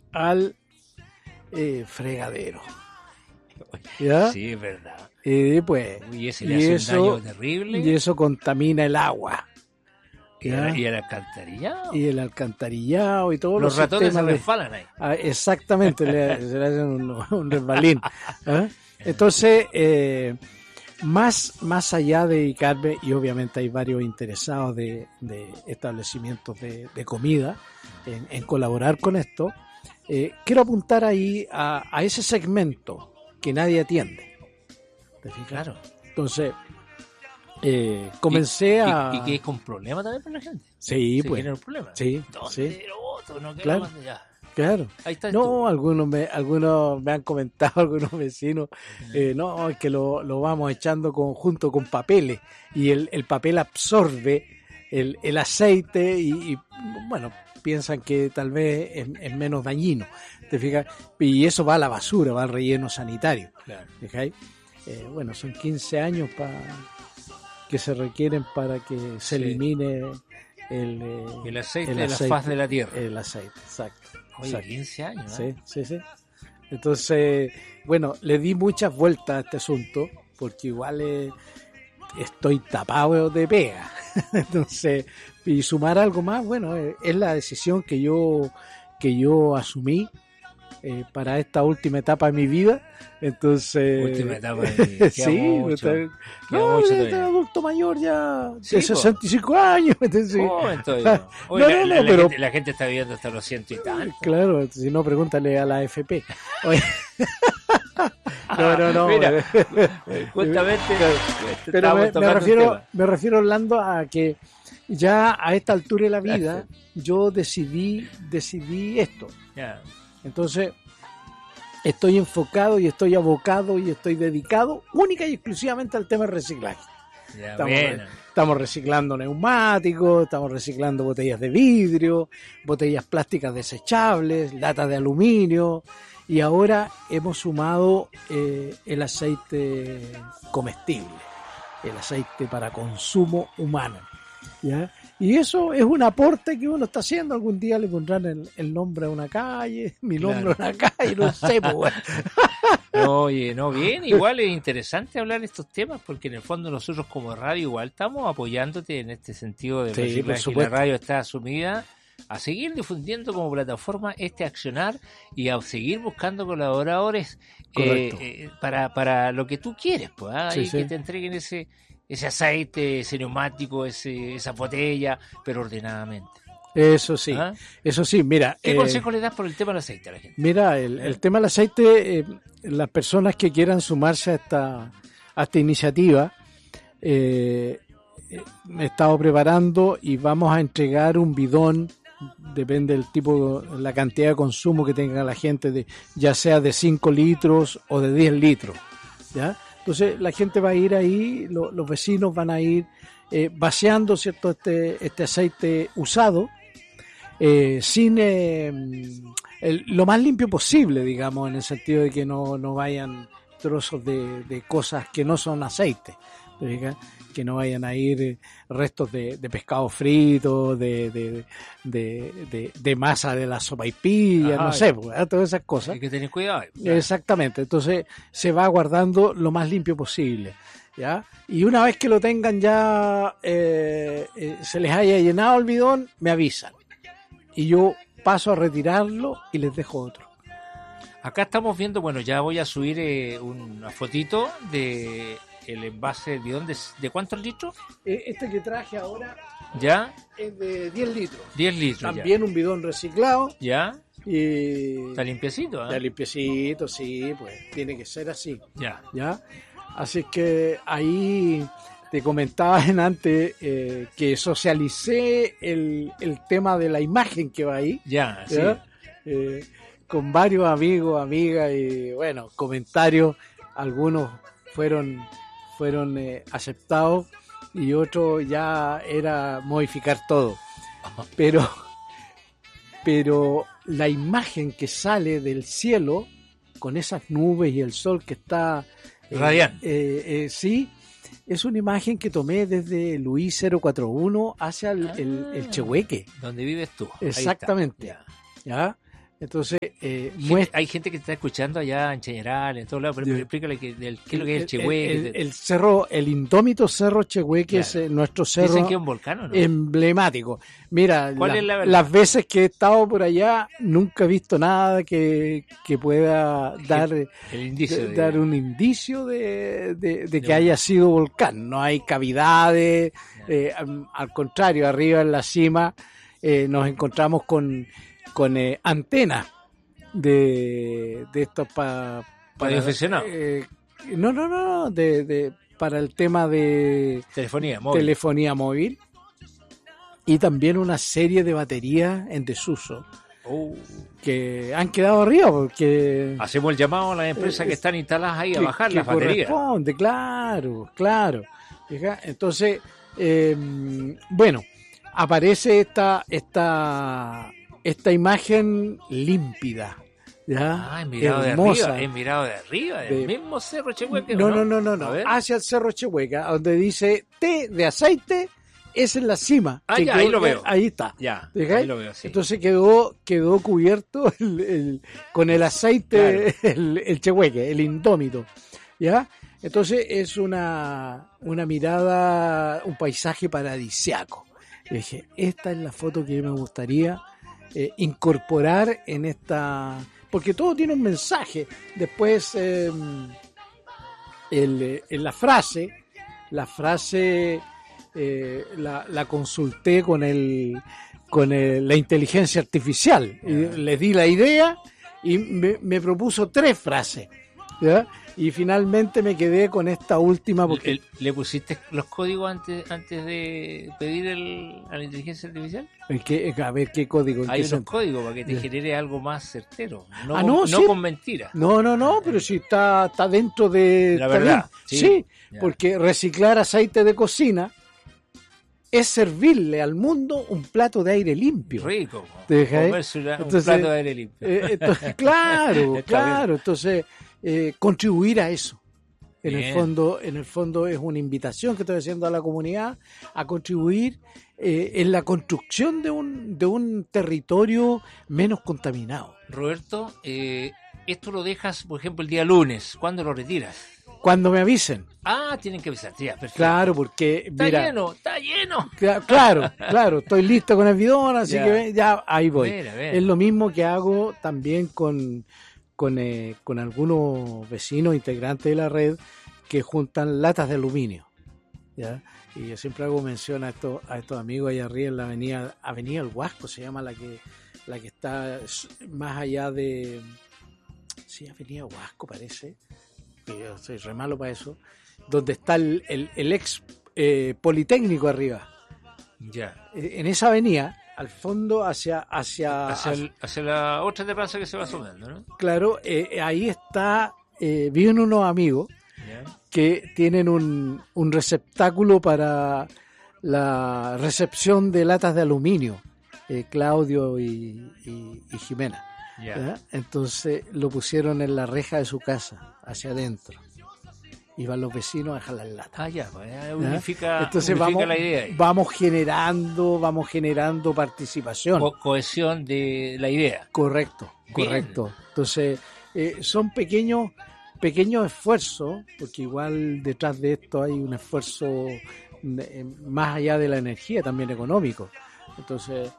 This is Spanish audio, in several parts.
al fregadero. ¿Ya? Sí, es verdad. Pues, Y ese le hace un daño terrible. Y eso contamina el agua. Y el alcantarillado. Y el alcantarillado y todos los ratones se sistemas resbalan ahí. Exactamente, se le hacen un resbalín. Entonces, más allá de dedicarme, y obviamente hay varios interesados de establecimientos de comida en colaborar con esto, quiero apuntar ahí a ese segmento que nadie atiende. ¿Te fijas? Claro. Entonces, comencé a... ¿Y que es con problema también para la gente? Sí, ¿Se pues. genera un problema? Sí, ¿Dónde sí. lo voto? No, Claro. Ya. Claro. Ahí está. No, algunos me han comentado, algunos vecinos, no, es que lo vamos echando junto con papeles y el papel absorbe el aceite y bueno, piensan que tal vez es menos dañino, ¿te fijas? Y eso va a la basura, va al relleno sanitario. Claro. ¿Fijáis? Bueno, son 15 años que se requieren para que se elimine el aceite de la faz de la tierra. El aceite, exacto. Oye, exacto. 15 años. Sí. Entonces, bueno, le di muchas vueltas a este asunto, porque igual estoy tapado de pega. Entonces, y sumar algo más, bueno, es la decisión que yo asumí para esta última etapa de mi vida. Entonces, última etapa de mi vida. Sí, este adulto mayor ya de 65 años. Entonces, Oye, la gente está viviendo hasta los 100 y tantos. Claro, si no, pregúntale a la AFP. Oye. No. Mira, justamente. Pero me refiero, Orlando, a que ya a esta altura de la vida yo decidí esto. Yeah. Entonces, estoy enfocado y estoy abocado y estoy dedicado única y exclusivamente al tema del reciclaje. Estamos reciclando neumáticos, estamos reciclando botellas de vidrio, botellas plásticas desechables, latas de aluminio, y ahora hemos sumado el aceite comestible, el aceite para consumo humano, ¿ya? Y eso es un aporte que uno está haciendo. Algún día le pondrán el nombre a una calle, mi nombre a una calle, no sé, pues. Oye, no, bien, igual es interesante hablar de estos temas, porque en el fondo nosotros como radio igual estamos apoyándote en este sentido de reciclaje, y la radio está asumida a seguir difundiendo como plataforma este accionar y a seguir buscando colaboradores para lo que tú quieres, pues, y que te entreguen ese aceite, ese neumático, esa botella, pero ordenadamente. Eso sí, mira. ¿Qué consejo le das por el tema del aceite a la gente? Mira, el tema del aceite, las personas que quieran sumarse a esta iniciativa, me he estado preparando y vamos a entregar un bidón, depende del tipo, la cantidad de consumo que tenga la gente, ya sea de 5 litros o de 10 litros, ¿ya? Entonces la gente va a ir ahí, los vecinos van a ir vaciando, ¿cierto?, este aceite usado, sin lo más limpio posible, digamos, en el sentido de que no vayan trozos de cosas que no son aceite, que no vayan a ir restos de pescado frito, de masa de la sopaipilla, no sé, todas esas cosas. Hay que tener cuidado. Exactamente, entonces se va guardando lo más limpio posible, ¿ya? Y una vez que lo tengan ya, se les haya llenado el bidón, me avisan. Y yo paso a retirarlo y les dejo otro. Acá estamos viendo, bueno, ya voy a subir una fotito de el envase del bidón de ¿cuántos litros? Este que traje ahora ya es de 10 litros. 10 litros. También ya. Un bidón reciclado. Ya. Y está limpiecito, Está limpiecito, sí, pues tiene que ser así. Ya. Así que ahí te comentaba antes que socialicé el tema de la imagen que va ahí. Ya. Con varios amigos, amigas, y bueno, comentarios, algunos fueron aceptados y otros ya era modificar todo. Pero la imagen que sale del cielo con esas nubes y el sol que está radiante, sí, es una imagen que tomé desde Luis 041 hacia el Chehueque, donde vives tú. Exactamente. ¿Ya? Entonces, hay gente que está escuchando allá en Chañaral, en todos lados, pero explícale qué es lo que es el Chehueque. El cerro, el indómito cerro Chehueque, claro, es nuestro cerro. Dicen que es un volcán, ¿o no? Emblemático. Mira, las veces que he estado por allá, nunca he visto nada que pueda dar un indicio de que haya sido volcán. No hay cavidades, al contrario, arriba en la cima nos encontramos con antenas de estos para aficionados. No, para el tema de telefonía móvil y también una serie de baterías en desuso que han quedado arriba porque hacemos el llamado a las empresas que están instaladas ahí a bajar las baterías. Corresponde, claro. Entonces, bueno, aparece esta imagen límpida, ¿ya? Hermosa. Es mirado de arriba, del mismo cerro Chehueque. No, hacia el cerro Chehueque, donde dice T de aceite, es en la cima. Ahí lo veo. Ahí está. Ya, ahí lo veo, sí. Entonces quedó cubierto con el aceite, claro. el Chehueque, el indómito, ¿ya? Entonces es una mirada, un paisaje paradisiaco. Y dije, esta es la foto que me gustaría incorporar en esta, porque todo tiene un mensaje. Después en la frase la consulté con la inteligencia artificial y le di la idea y me propuso 3 frases, ¿ya? Y finalmente me quedé con esta última porque... ¿Le pusiste los códigos antes de pedir a la inteligencia artificial? A ver, ¿qué código? Hay unos códigos para que te genere algo más certero, no sí. Con mentiras. No, pero si está dentro de... La verdad. Sí, porque reciclar aceite de cocina es servirle al mundo un plato de aire limpio. Rico. Comerse un plato de aire limpio. Entonces, claro. Entonces... contribuir a eso. En el fondo es una invitación que estoy haciendo a la comunidad a contribuir en la construcción de un territorio menos contaminado. Roberto, esto lo dejas, por ejemplo, el día lunes. ¿Cuándo lo retiras? Cuando me avisen. Tienen que avisar, ya, perfecto. Claro, porque está lleno. Claro, estoy listo con el bidón, así que ya ahí voy. Mira. Es lo mismo que hago también con algunos vecinos integrantes de la red que juntan latas de aluminio, ¿ya? Y yo siempre hago mención a estos amigos allá arriba en la avenida El Huasco, se llama la que está más allá de... Sí, avenida Huasco parece, que yo soy re malo para eso, donde está el ex Politécnico arriba. Ya. En esa avenida... al fondo hacia la otra terraza que se va subiendo, ¿no? Claro, ahí está, viven unos amigos que tienen un receptáculo para la recepción de latas de aluminio, Claudio y Jimena. Entonces lo pusieron en la reja de su casa, hacia adentro. Y van los vecinos a dejar las latas. Unifica, entonces unifica la idea. Vamos generando participación. Cohesión de la idea. Correcto. Entonces, son pequeños esfuerzos, porque igual detrás de esto hay un esfuerzo más allá de la energía, también económico. Entonces,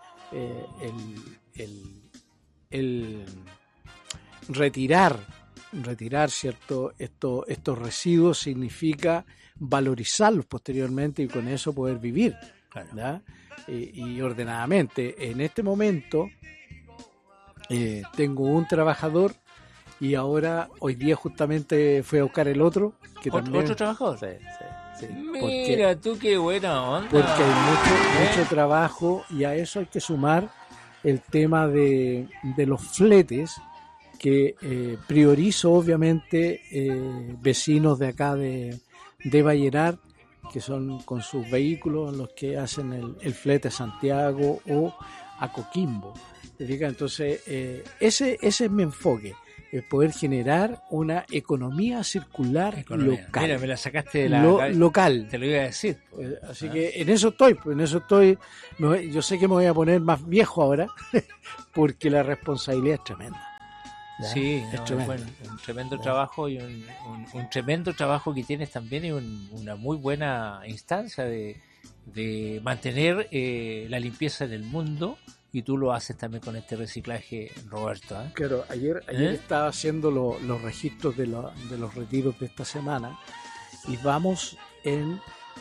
el retirar cierto estos residuos significa valorizarlos posteriormente y con eso poder vivir, ¿verdad? Y ordenadamente. En este momento tengo un trabajador y hoy día justamente fui a buscar el otro que también... ¿Otro trabajador? Sí. Mira tú qué buena onda. Porque hay mucho trabajo y a eso hay que sumar el tema de los fletes que priorizo obviamente vecinos de acá de Vallenar que son con sus vehículos los que hacen el flete a Santiago o a Coquimbo. Entonces ese es mi enfoque, poder generar una economía circular local. Mira, me la sacaste de local. Te lo iba a decir. Así que en eso estoy. Yo sé que me voy a poner más viejo ahora porque la responsabilidad es tremenda. Sí, es un tremendo trabajo y un tremendo trabajo que tienes también y una muy buena instancia de mantener la limpieza en el mundo, y tú lo haces también con este reciclaje, Roberto. Claro, ayer estaba haciendo los registros de los retiros de esta semana y vamos en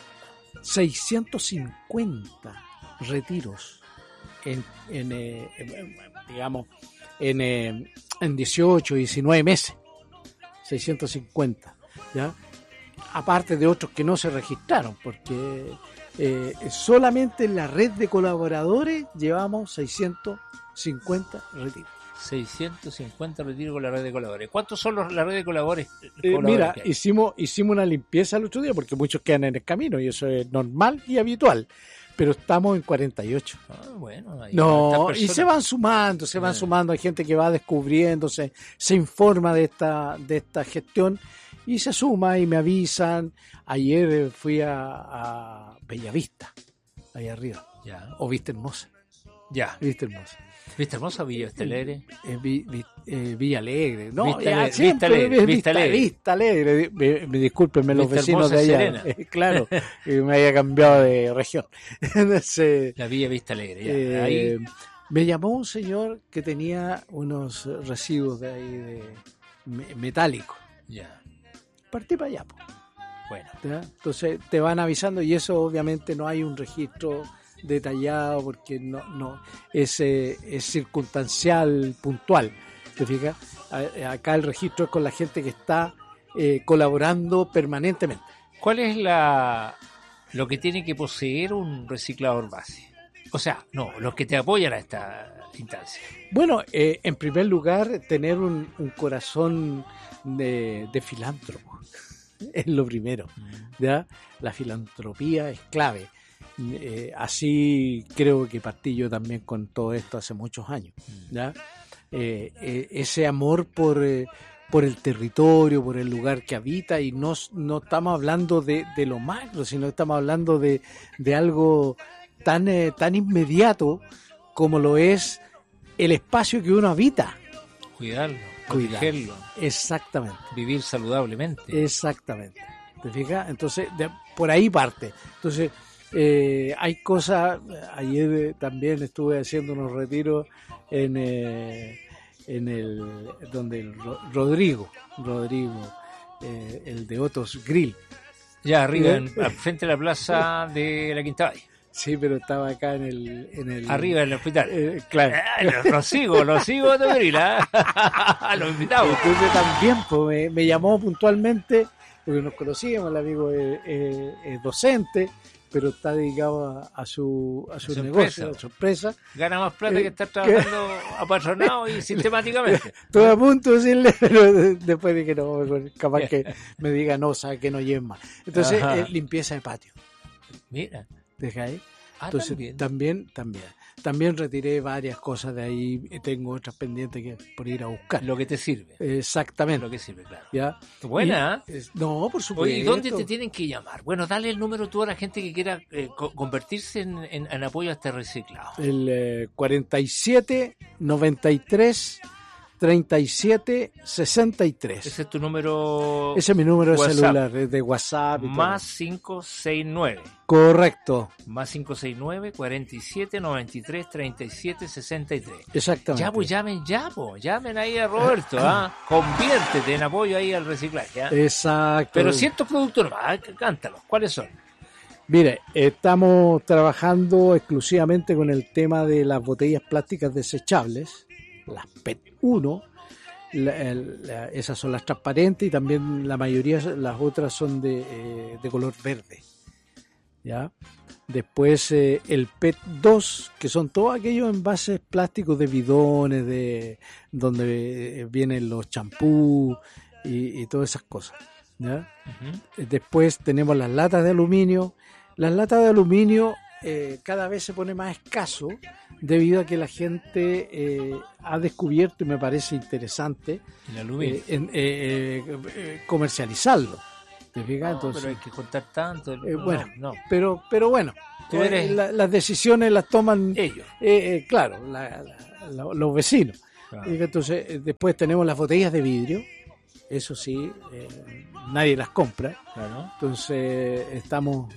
650 retiros en 18, 19 meses, 650, ¿ya? Aparte de otros que no se registraron, porque solamente en la red de colaboradores llevamos 650 retiros. 650 retiros con la red de colaboradores. ¿Cuántos son la red de colaboradores? Mira, hicimos una limpieza el otro día, porque muchos quedan en el camino y eso es normal y habitual. Pero estamos en 48. Y se van sumando, hay gente que va descubriéndose, se informa de esta gestión y se suma y me avisan. Ayer fui a Bellavista, ahí arriba, o Vista Hermosa. Vista Hermosa. ¿Vista Hermosa o Villa Alegre? Villa Alegre. No, Vista Alegre. Me discúlpenme los vecinos de allá. Claro, me había cambiado de región. Entonces, la Villa Vista Alegre. Ahí. Me llamó un señor que tenía unos residuos de ahí de metálicos. Partí para allá. Bueno. Entonces te van avisando y eso obviamente no hay un registro detallado porque no es circunstancial, puntual. ¿Te fijas? Acá el registro es con la gente que está colaborando permanentemente. ¿Cuál es lo que tiene que poseer un reciclador base? O sea, los que te apoyan a esta instancia. Bueno, en primer lugar, tener un corazón de filántropo es lo primero, ¿ya? La filantropía es clave. Así creo que partí yo también con todo esto hace muchos años, ¿ya? Ese amor por el territorio, por el lugar que habita, y no estamos hablando de lo macro, sino estamos hablando de algo tan inmediato como lo es el espacio que uno habita. Cuidarlo, protegerlo. Exactamente. Vivir saludablemente. Exactamente. ¿Te fijas? Entonces, por ahí parte. Entonces, hay cosas. Ayer también estuve haciendo unos retiros donde el Rodrigo, el de Ottos Grill. Ya arriba, al frente de la plaza de la Quinta Valle. Sí, pero estaba acá en el arriba en el hospital. Claro. Lo sigo Ottos Grill, lo invitamos. Entonces también pues, me llamó puntualmente, porque nos conocíamos, el amigo es docente, pero está dedicado a su negocio, a su empresa. Gana más plata que estar trabajando apatronado y sistemáticamente. Estoy a punto de decirle, pero después dije, no, capaz que me diga, no, sabe que no lleve más. Entonces, limpieza de patio. Mira. Deja ahí. Entonces, también retiré varias cosas de ahí. Tengo otras pendientes que por ir a buscar. Lo que te sirve. Exactamente. Lo que sirve, claro. ¿Ya? Buena. No, por supuesto. Oye, ¿y dónde te tienen que llamar? Bueno, dale el número tú a la gente que quiera convertirse en apoyo a este reciclado. El 47 93 37 63. Ese es tu número. Ese es mi número WhatsApp. De celular, de WhatsApp. Más 569. Correcto. Más 569 47 93 37 63. Exactamente. Ya, pues llamen ahí a Roberto, conviértete en apoyo ahí al reciclaje. Exacto. Pero ciertos productos nomás, cántalos, ¿cuáles son? Mire, estamos trabajando exclusivamente con el tema de las botellas plásticas desechables, las PET-1, esas son las transparentes, y también la mayoría, las otras son de color verde, ¿ya? Después el PET-2, que son todos aquellos envases plásticos de bidones, de donde vienen los champús y todas esas cosas, ¿ya? Después tenemos las latas de aluminio. Las latas de aluminio cada vez se pone más escaso debido a que la gente ha descubierto, y me parece interesante, comercializarlo. ¿Te fijas? Entonces, pero hay que contar tanto. Pero bueno, las decisiones las toman ellos. Claro, los vecinos. Claro. Entonces, después tenemos las botellas de vidrio. Eso sí, nadie las compra. Claro. Entonces, estamos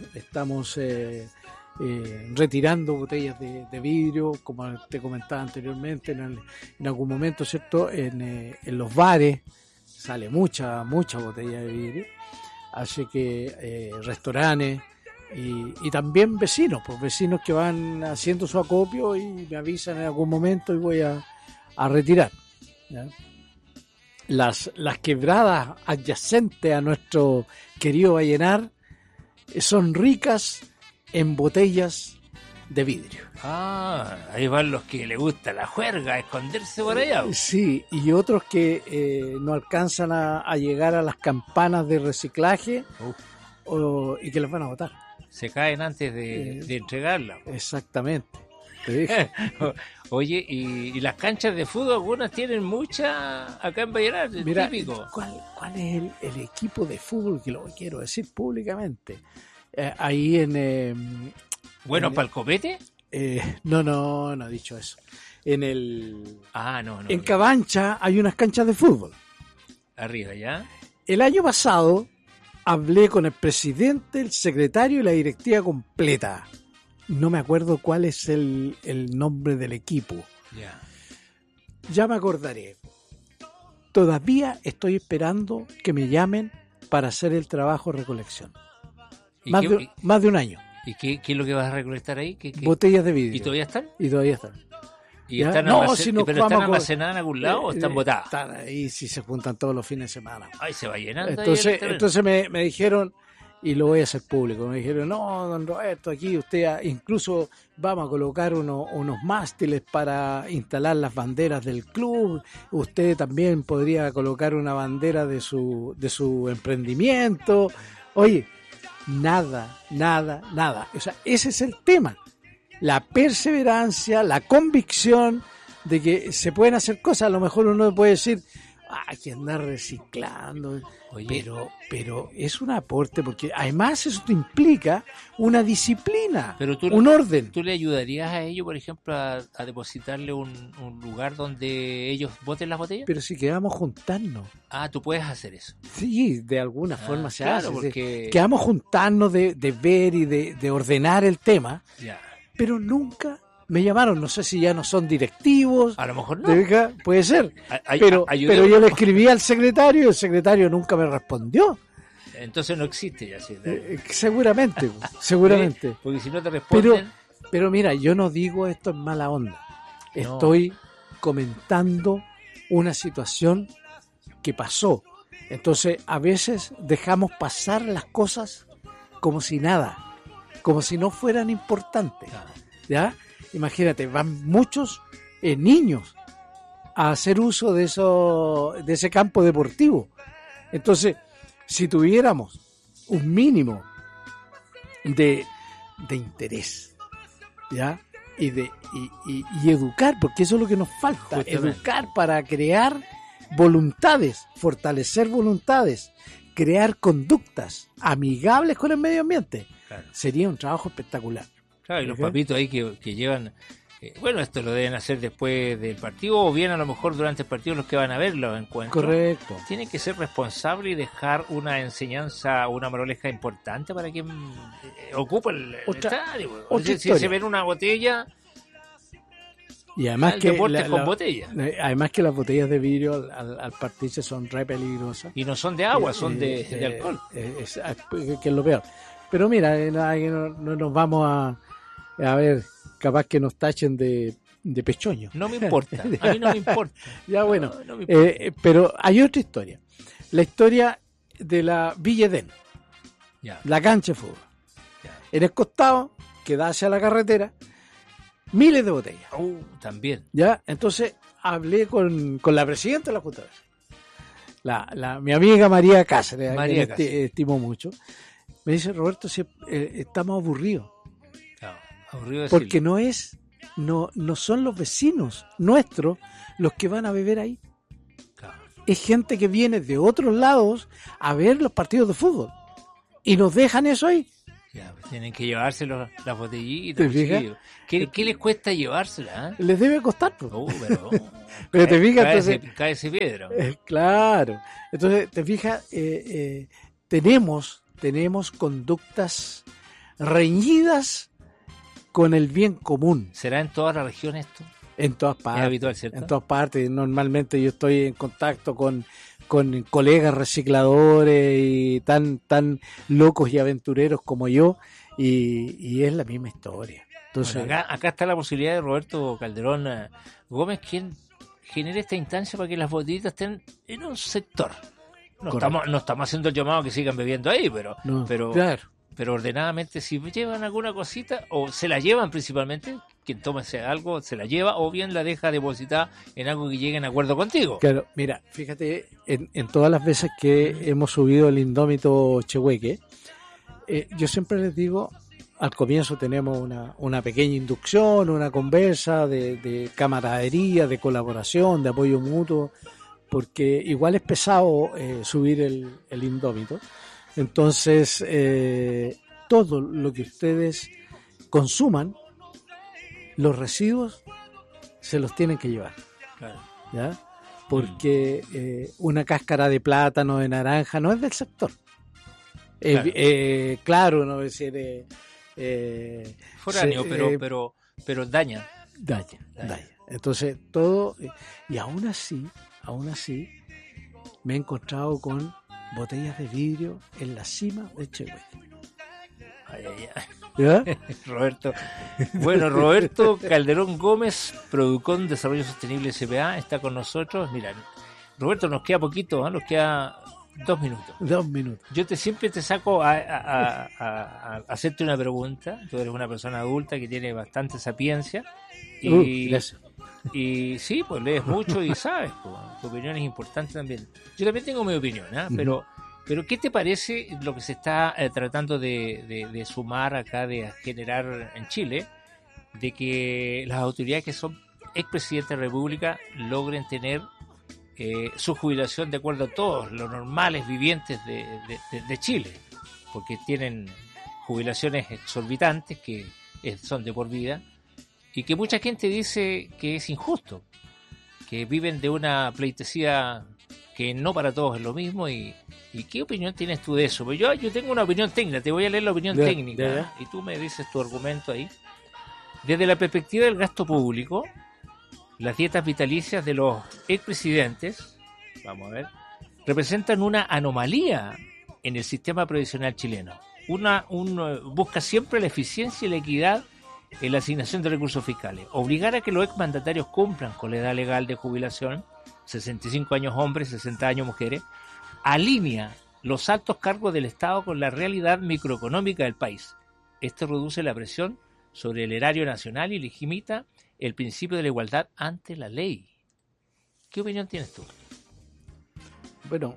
retirando botellas de vidrio, como te comentaba anteriormente, en algún momento, ¿cierto? En los bares sale mucha botella de vidrio. Así que restaurantes y también vecinos, pues vecinos que van haciendo su acopio y me avisan en algún momento y voy a retirar, ¿ya? Las quebradas adyacentes a nuestro querido Vallenar son ricas en botellas de vidrio. Ahí van los que les gusta la juerga, esconderse por allá. Sí, y otros que no alcanzan a llegar a las campanas de reciclaje y que las van a botar. Se caen antes de entregarla. Exactamente. Te dije. Oye, y las canchas de fútbol, algunas tienen muchas acá en Vallenar, mira, típico. ¿Cuál es el equipo de fútbol que lo quiero decir públicamente? Ahí en... Bueno, ¿para el copete? No he dicho eso. En En Cabancha hay unas canchas de fútbol. Arriba, ¿ya? El año pasado hablé con el presidente, el secretario y la directiva completa. No me acuerdo cuál es el nombre del equipo. Ya me acordaré. Todavía estoy esperando que me llamen para hacer el trabajo de recolección. Más de un año. ¿Y qué es lo que vas a recolectar ahí? ¿Qué? Botellas de vidrio. ¿Y todavía están? ¿Y ¿Ya? están, ¿están almacenadas en algún lado o están botadas? Están ahí, si se juntan todos los fines de semana. Ay, se va llenando. Entonces me dijeron, y lo voy a hacer público, me dijeron, no, don Roberto, aquí usted incluso vamos a colocar unos mástiles para instalar las banderas del club. Usted también podría colocar una bandera de su emprendimiento. Oye, nada. O sea, ese es el tema. La perseverancia, la convicción de que se pueden hacer cosas. A lo mejor uno puede decir, hay que andar reciclando. Oye, pero es un aporte, porque además eso te implica una disciplina, un orden. ¿Tú le ayudarías a ellos, por ejemplo, a depositarle un lugar donde ellos boten las botellas? Pero si quedamos juntarnos. ¿Tú puedes hacer eso? Sí, de alguna forma se hace. Porque... Quedamos juntarnos de ver y de ordenar el tema, pero nunca... Me llamaron, no sé si ya no son directivos. A lo mejor no. Puede ser. Pero yo le escribí al secretario y el secretario nunca me respondió. Entonces no existe ya. ¿Sí? Seguramente. Porque si no te responden... Pero mira, yo no digo esto en mala onda. No. Estoy comentando una situación que pasó. Entonces, a veces dejamos pasar las cosas como si nada, como si no fueran importantes. ¿Ya? Imagínate, van muchos niños a hacer uso de ese campo deportivo. Entonces, si tuviéramos un mínimo de interés, ¿ya? Y educar, porque eso es lo que nos falta, educar para crear voluntades, fortalecer voluntades, crear conductas amigables con el medio ambiente. Claro. Sería un trabajo espectacular. Claro, y los papitos ahí que llevan... bueno, esto lo deben hacer después del partido o bien a lo mejor durante el partido los que van a ver los encuentros. Correcto. Tienen que ser responsables y dejar una enseñanza, una moraleja importante para quien ocupa el estadio. Si se ven una botella... Y además que con botella. Además que las botellas de vidrio al partirse son re peligrosas. Y no son de agua, son de alcohol. Que es lo peor. Pero mira, no nos vamos a ver, capaz que nos tachen de pechoño. No me importa, a mí no me importa. Ya bueno, no me importa. Pero hay otra historia. La historia de la Villa Edén, la cancha de fútbol. En el costado, que da hacia la carretera, miles de botellas. También. Ya, entonces hablé con la presidenta de la Junta. Mi amiga María Cáceres, que estimo mucho. Me dice, Roberto, si estamos aburridos. Porque no son los vecinos nuestros los que van a beber ahí. Claro. Es gente que viene de otros lados a ver los partidos de fútbol. Y nos dejan eso ahí. Ya, pues tienen que llevarse las botellitas. ¿Qué les cuesta llevárselas? Les debe costar. Pero te fijas, cae ese piedra. Claro. Entonces, te fijas, tenemos conductas reñidas con el bien común. ¿Será en toda la región esto? En todas partes. Es habitual, ¿cierto? En todas partes. Normalmente yo estoy en contacto con colegas recicladores y tan locos y aventureros como yo, y es la misma historia. Entonces, bueno, acá está la posibilidad de Roberto Calderón Gómez, quien genere esta instancia para que las botellitas estén en un sector. No estamos haciendo el llamado a que sigan bebiendo ahí, pero ordenadamente, si llevan alguna cosita, o se la llevan principalmente, quien tome algo se la lleva, o bien la deja depositada en algo que llegue en acuerdo contigo. Claro, mira, fíjate, en todas las veces que hemos subido el indómito Chehueque, yo siempre les digo, al comienzo tenemos una pequeña inducción, una conversa de camaradería, de colaboración, de apoyo mutuo, porque igual es pesado subir el indómito. Entonces, todo lo que ustedes consuman, los residuos se los tienen que llevar. Claro. ¿Ya? Porque una cáscara de plátano, de naranja, no es del sector. Claro, no es decir... foráneo, pero daña. Entonces, todo... y aún así, me he encontrado con botellas de vidrio en la cima de Chehueque. ¿Ya? Roberto Calderón Gómez, Producón Desarrollo Sostenible S.p.A., está con nosotros. Mira, Roberto, nos queda poquito, nos queda 2 minutos. 2 minutos. Yo siempre te saco a hacerte una pregunta. Tú eres una persona adulta que tiene bastante sapiencia gracias. Y sí, pues lees mucho y sabes, pues, tu opinión es importante también. Yo también tengo mi opinión, pero ¿qué te parece lo que se está tratando de sumar acá, de generar en Chile, de que las autoridades que son expresidentes de la República logren tener su jubilación de acuerdo a todos los normales vivientes de Chile? Porque tienen jubilaciones exorbitantes que son de por vida, y que mucha gente dice que es injusto, que viven de una pleitesía que no para todos es lo mismo. ¿Y qué opinión tienes tú de eso? Pues yo tengo una opinión técnica, te voy a leer la opinión técnica, y tú me dices tu argumento ahí. Desde la perspectiva del gasto público, las dietas vitalicias de los expresidentes, vamos a ver, representan una anomalía en el sistema previsional chileno. Busca siempre la eficiencia y la equidad en la asignación de recursos fiscales. Obligar a que los exmandatarios cumplan con la edad legal de jubilación, 65 años hombres, 60 años mujeres, alinea los altos cargos del Estado con la realidad microeconómica del país. Esto reduce la presión sobre el erario nacional y legitimiza el principio de la igualdad ante la ley. ¿Qué opinión tienes tú? Bueno,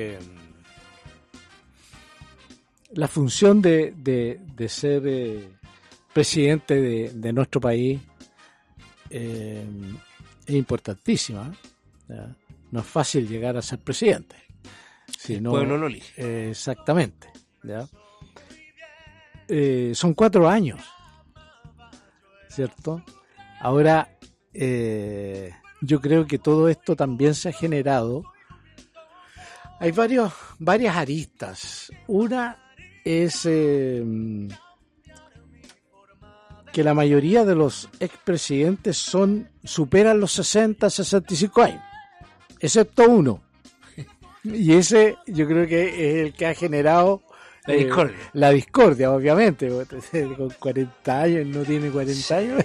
la función de ser presidente de nuestro país es importantísima. ¿Ya? No es fácil llegar a ser presidente. El pueblo lo elige. Exactamente. ¿Ya? Son 4 años, ¿cierto? Ahora, yo creo que todo esto también se ha generado. Hay varias aristas. Una es que la mayoría de los expresidentes superan los 60, 65 años, excepto uno. Y ese yo creo que es el que ha generado la discordia, obviamente. Con 40 años, no tiene 40 años.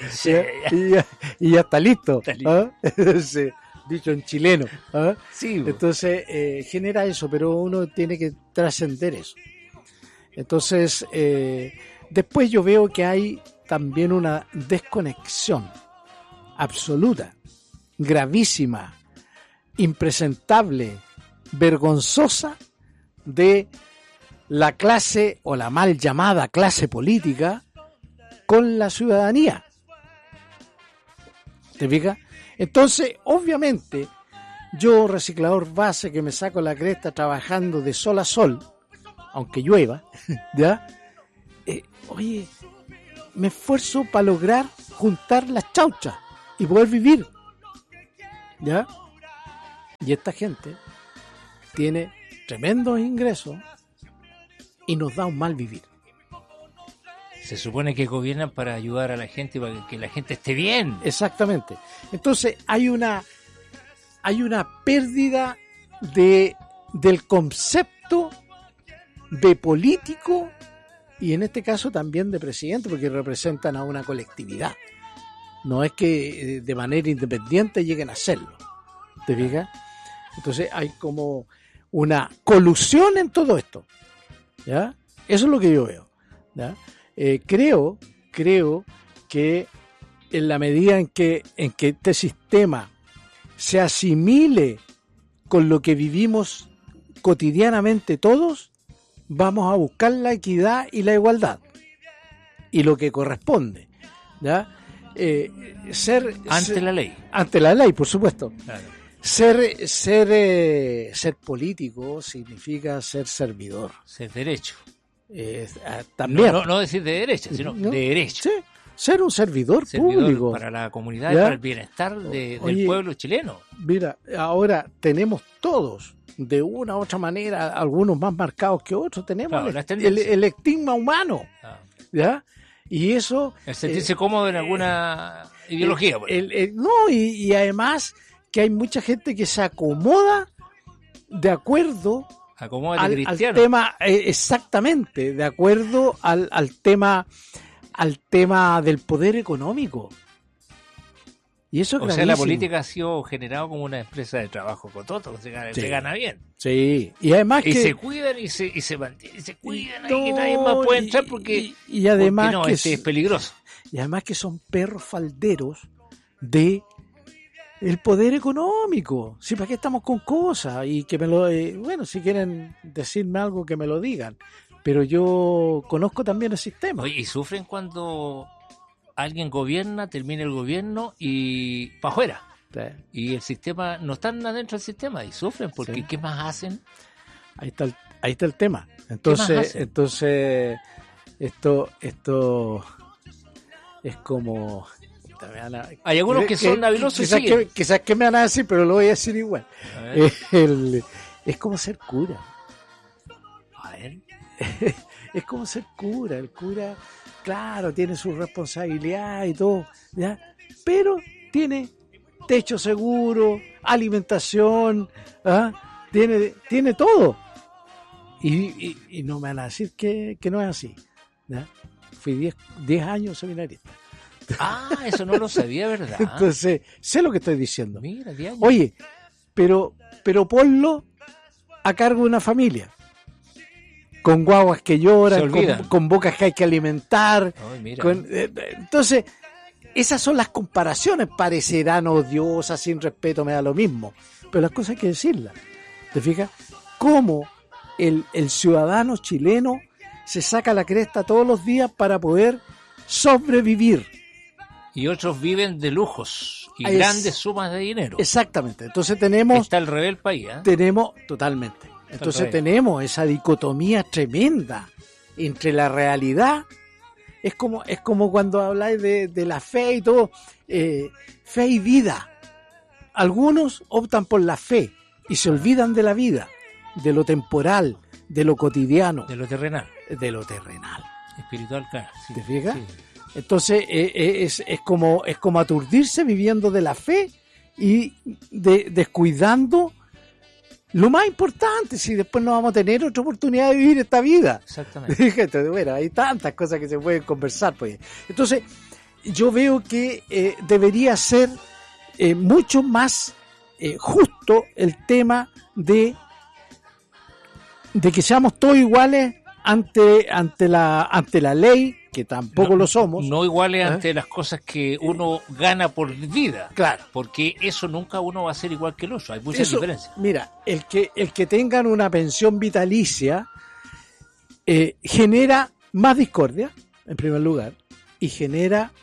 Y ya está listo. Entonces, dicho en chileno. Sí, entonces, genera eso, pero uno tiene que trascender eso. Entonces, después yo veo que hay también una desconexión absoluta, gravísima, impresentable, vergonzosa de la clase o la mal llamada clase política con la ciudadanía. ¿Te fijas? Entonces, obviamente, yo, reciclador base, que me saco la cresta trabajando de sol a sol, aunque llueva, ¿ya? Oye, me esfuerzo para lograr juntar las chauchas y poder vivir, ¿ya? Y esta gente tiene tremendos ingresos y nos da un mal vivir. Se supone que gobiernan para ayudar a la gente, para que la gente esté bien. Exactamente. Entonces hay una pérdida del concepto de político y en este caso también de presidente, porque representan a una colectividad. No es que de manera independiente lleguen a hacerlo. ¿Te fijas? Entonces hay como una colusión en todo esto. ¿Ya? Eso es lo que yo veo. ¿Ya? Creo que en la medida en que este sistema se asimile con lo que vivimos cotidianamente todos, vamos a buscar la equidad y la igualdad y lo que corresponde, ¿ya? La ley. Ante la ley, por supuesto. Claro. Ser político significa ser servidor. Ser derecho. También. No decir de derecha, sino de derecho. Sí, ser un servidor público. Para la comunidad y para el bienestar del pueblo chileno. Mira, ahora tenemos todos, de una u otra manera, algunos más marcados que otros, tenemos el estigma humano. ¿Ya? Y eso... El sentirse cómodo en alguna ideología. Y además que hay mucha gente que se acomoda de acuerdo al tema, exactamente, de acuerdo al tema del poder económico. Y eso es gravísimo. La política ha sido generado como una empresa de trabajo cototo, se gana bien. Sí, y además se cuidan y se mantienen, y se cuidan ahí, que nadie más puede entrar porque además porque es peligroso. Y además que son perros falderos de el poder económico. Sí, ¿para qué estamos con cosas? Y que si quieren decirme algo, que me lo digan. Pero yo conozco también el sistema. Oye, ¿y sufren cuando alguien gobierna, termina el gobierno y para afuera? Sí. Y el sistema, no están adentro del sistema y sufren porque sí. ¿Qué más hacen? Ahí está el tema. Entonces esto es como... Hay algunos que son navilosos quizás que me van a decir, pero lo voy a decir igual. Es como ser cura. A ver. Es como ser cura. El cura, claro, tiene su responsabilidad y todo, ¿ya? Pero tiene techo seguro, alimentación, ¿ah? Tiene todo. Y no me van a decir que no es así, ¿ya? Fui 10 años seminarista. Eso no lo sabía, ¿verdad? Entonces, sé lo que estoy diciendo. Mira, 10 años. Oye, pero ponlo a cargo de una familia. Con guaguas que lloran, con bocas que hay que alimentar. Entonces, esas son las comparaciones. Parecerán odiosas, sin respeto, me da lo mismo. Pero las cosas hay que decirlas. ¿Te fijas? Cómo el ciudadano chileno se saca la cresta todos los días para poder sobrevivir. Y otros viven de lujos y grandes sumas de dinero. Exactamente. Entonces tenemos... Está al revés el país, ¿eh? Totalmente. Entonces tenemos esa dicotomía tremenda entre la realidad. Es como cuando habláis de la fe y todo. Fe y vida. Algunos optan por la fe y se olvidan de la vida, de lo temporal, de lo cotidiano. De lo terrenal. Espiritual, claro. Sí, ¿te fijas? Sí. Entonces es como aturdirse viviendo de la fe y descuidando lo más importante, si después no vamos a tener otra oportunidad de vivir esta vida. Exactamente. Entonces, bueno, hay tantas cosas que se pueden conversar, pues. Entonces, yo veo que debería ser mucho más justo el tema de que seamos todos iguales ante la ley, que tampoco lo somos. No iguales ante las cosas que uno gana por vida. Claro. Porque eso nunca uno va a ser igual que el otro. Hay muchas diferencias. Mira, el que tengan una pensión vitalicia genera más discordia, en primer lugar, y genera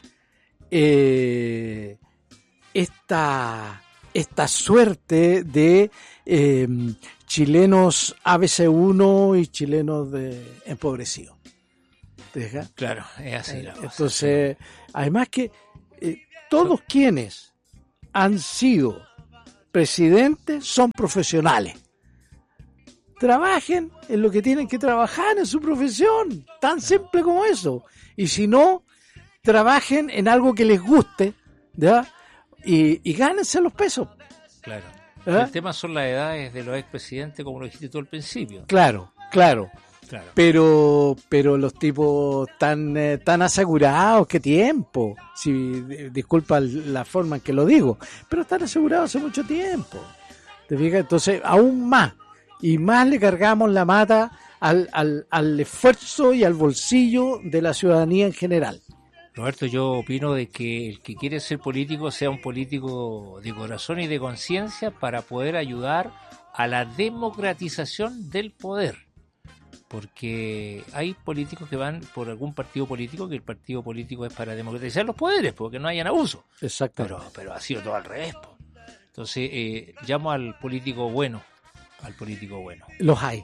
esta suerte de chilenos ABC1 y chilenos empobrecidos. ¿Te deja? Claro, es así. Entonces, además que todos quienes han sido presidentes son profesionales. Trabajen en lo que tienen que trabajar en su profesión, tan simple como eso. Y si no, trabajen en algo que les guste, ¿ya? Y gánense los pesos. Claro. El tema son las edades de los expresidentes, como lo dijiste tú al principio. Claro. Pero los tipos tan asegurados, ¿qué tiempo? Si disculpa la forma en que lo digo, pero están asegurados hace mucho tiempo. ¿Te fijas? Entonces, aún más. Y más le cargamos la mata al esfuerzo y al bolsillo de la ciudadanía en general. Roberto, yo opino de que el que quiere ser político sea un político de corazón y de conciencia para poder ayudar a la democratización del poder. Porque hay políticos que van por algún partido político, que el partido político es para democratizar los poderes, porque no hayan abuso. Exacto. Pero ha sido todo al revés. Entonces, llamo al político bueno. Los hay.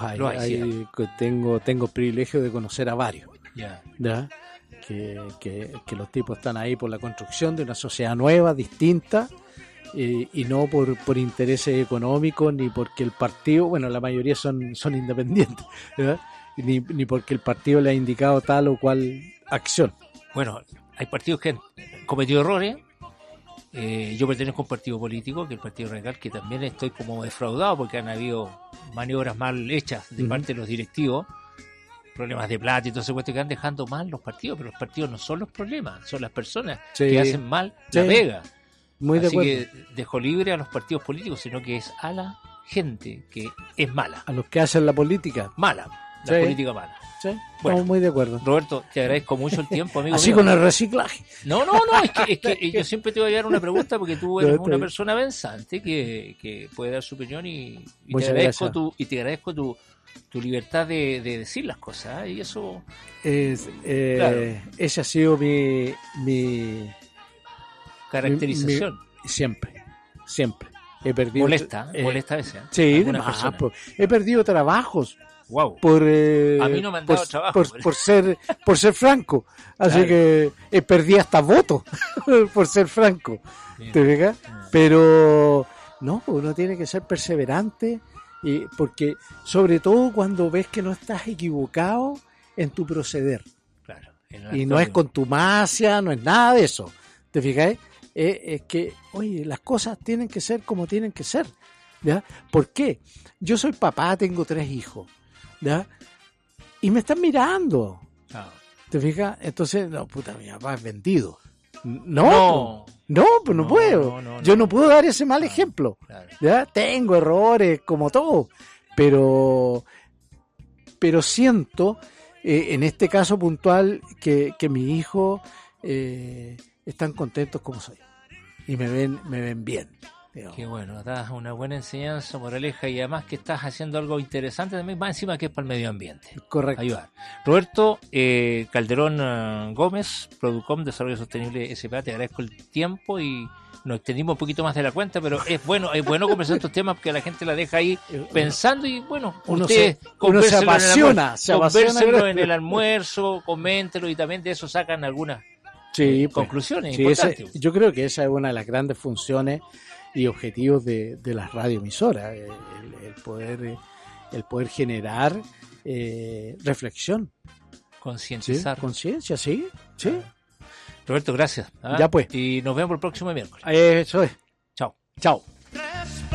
Tengo privilegio de conocer a varios. ¿Ya? Que los tipos están ahí por la construcción de una sociedad nueva, distinta, y no por intereses económicos, ni porque el partido, bueno, la mayoría son independientes, ¿verdad? Ni porque el partido le ha indicado tal o cual acción. Bueno, hay partidos que han cometido errores. Yo pertenezco a un partido político, que es el Partido Radical, que también estoy como defraudado porque han habido maniobras mal hechas de parte de los directivos, problemas de plata y todo ese cuento que han dejando mal los partidos, pero los partidos no son los problemas, son las personas que hacen mal la pega. Muy de acuerdo. Así que dejo libre a los partidos políticos, sino que es a la gente que es mala. A los que hacen la política. Mala, la política mala. Sí, estamos muy de acuerdo. Roberto, te agradezco mucho el tiempo, amigo. Así mío. Con el reciclaje. No, es que yo siempre te voy a dar una pregunta porque tú eres una persona pensante que puede dar su opinión y te agradezco tu libertad de decir las cosas, y eso claro. Esa ha sido mi caracterización. Siempre he perdido molesta a veces, ¿eh? Sí, he perdido trabajos. Wow. A mí no me han dado trabajo por ser franco, así claro. Que perdí hasta votos por ser franco. ¿Te fijas? Pero no, uno tiene que ser perseverante, porque sobre todo cuando ves que no estás equivocado en tu proceder. Claro. Y no es contumacia, no es nada de eso. ¿Te fijas? Es que, oye, las cosas tienen que ser como tienen que ser. ¿Ya? ¿Por qué? Yo soy papá, tengo 3 hijos. ¿Ya? Y me están mirando. ¿Te fijas? Entonces, no, puta, mi papá es vendido. No, puedo. Yo no puedo dar ese mal ejemplo. Claro. ¿Ya? Tengo errores como todo, pero siento, en este caso puntual, que mis hijos están contentos como soy y me ven bien. Qué bueno, das una buena enseñanza, moraleja, y además que estás haciendo algo interesante también, más encima que es para el medio ambiente. Correcto. Ayudar. Roberto Calderón Gómez, Producom Desarrollo Sostenible S.p.A., te agradezco el tiempo y nos extendimos un poquito más de la cuenta, pero es bueno conversar estos temas porque la gente la deja ahí pensando y bueno, uno se apasiona. Convérselo en el almuerzo, coméntelo y también de eso sacan algunas conclusiones importantes. Yo creo que esa es una de las grandes funciones y objetivos de las radioemisoras, el poder generar reflexión, concientizar, conciencia, sí. Roberto, gracias. Ya pues. Y nos vemos el próximo miércoles. Eso es. Chao.